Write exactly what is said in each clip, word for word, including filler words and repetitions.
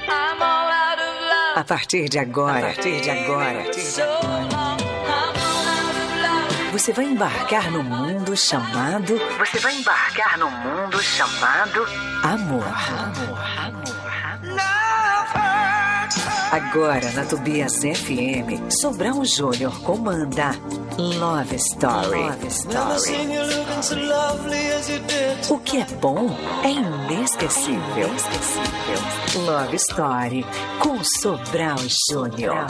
A partir de agora, a partir de agora, você vai embarcar no mundo chamado... Você vai embarcar no mundo chamado... Amor. Amor, amor, amor. Agora na Tobias F M, Sobral Júnior comanda Love Story. Love Story. O que é bom é inesquecível. inesquecível. Love Story com Sobral Júnior.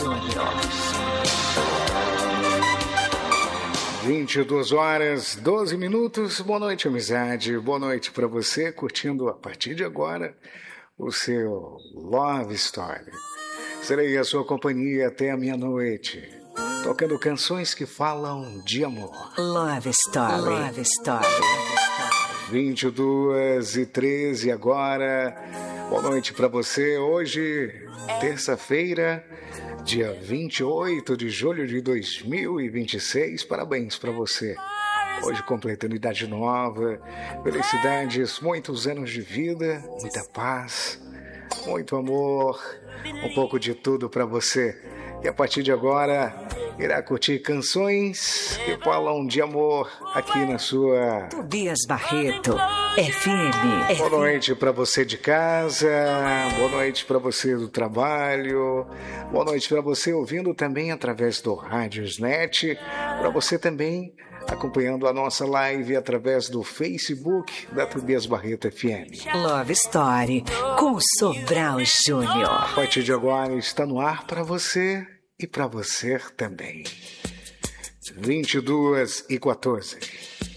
vinte e duas horas, doze minutos. Boa noite, amizade. Boa noite para você, curtindo a partir de agora o seu Love Story. Serei a sua companhia até a meia-noite, tocando canções que falam de amor. Love Story. Love Story. vinte e duas e treze agora. Boa noite para você. Hoje, terça-feira, dia vinte e oito de julho de dois mil e vinte e seis. Parabéns para você. Hoje completando idade nova, felicidades, muitos anos de vida, muita paz, muito amor, um pouco de tudo para você. E a partir de agora, irá curtir canções que falam de amor aqui na sua... Tobias Barreto, F M. Boa noite para você de casa, boa noite para você do trabalho, boa noite para você ouvindo também através do Rádiosnet, para você também acompanhando a nossa live através do Facebook da Tobias Barreto F M. Love Story com Sobral Júnior. A partir de agora está no ar para você e para você também. vinte e duas e quatorze.